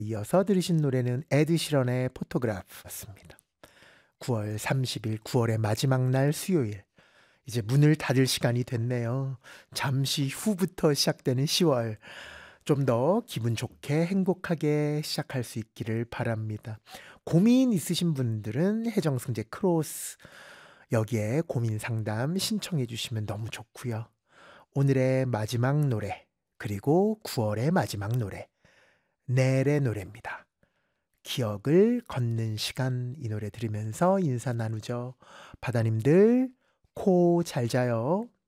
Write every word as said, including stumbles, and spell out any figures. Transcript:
이어서 들으신 노래는 에드 시런의 포토그래프였습니다. 구월 삼십일, 구월의 마지막 날 수요일. 이제 문을 닫을 시간이 됐네요. 잠시 후부터 시작되는 시월. 좀 더 기분 좋게 행복하게 시작할 수 있기를 바랍니다. 고민 있으신 분들은 해정승제 크로스 여기에 고민 상담 신청해 주시면 너무 좋고요. 오늘의 마지막 노래 그리고 구월의 마지막 노래 넬의 노래입니다. 기억을 걷는 시간 이 노래 들으면서 인사 나누죠. 바다님들 코 잘 자요.